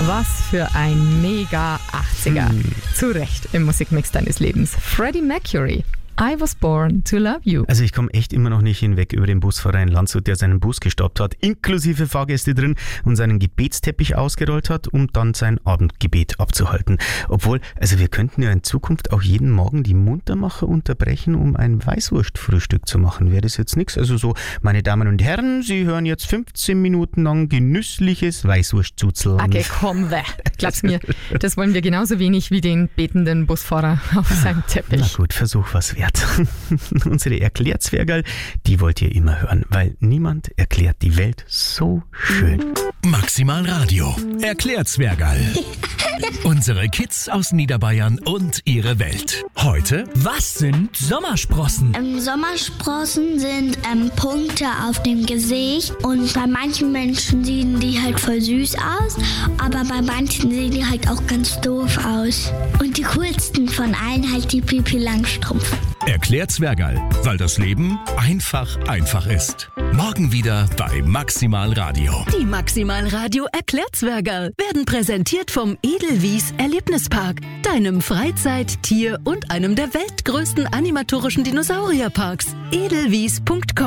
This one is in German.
Was für ein mega 80er. Zu Recht im Musikmix deines Lebens. Freddie Mercury. I was born to love you. Also ich komme echt immer noch nicht hinweg über den Busfahrer in Landshut, der seinen Bus gestoppt hat, inklusive Fahrgäste drin und seinen Gebetsteppich ausgerollt hat, um dann sein Abendgebet abzuhalten. Obwohl, also wir könnten ja in Zukunft auch jeden Morgen die Muntermacher unterbrechen, um ein Weißwurstfrühstück zu machen. Wäre das jetzt nichts? Also so, meine Damen und Herren, Sie hören jetzt 15 Minuten lang genüssliches Weißwurstzuzeln. Okay, komm, glaub's mir, das wollen wir genauso wenig wie den betenden Busfahrer auf seinem Teppich. Na gut, Versuch was wert. Unsere Erklärzwergerl, die wollt ihr immer hören, weil niemand erklärt die Welt so schön. Maximal Radio. Erklärzwergerl. Unsere Kids aus Niederbayern und ihre Welt. Heute: Was sind Sommersprossen? Sommersprossen sind Punkte auf dem Gesicht und bei manchen Menschen sehen die halt voll süß aus, aber bei manchen sehen die halt auch ganz doof aus. Und die coolsten von allen halt die Pipi Langstrumpf. Erklärzwergerl, weil das Leben einfach ist. Morgen wieder bei Maximal Radio. Die Maximal Radio Erklärzwergerl werden präsentiert vom Edelwies Erlebnispark, deinem Freizeit-, Tier- und einem der weltgrößten animatorischen Dinosaurierparks. Edelwies.com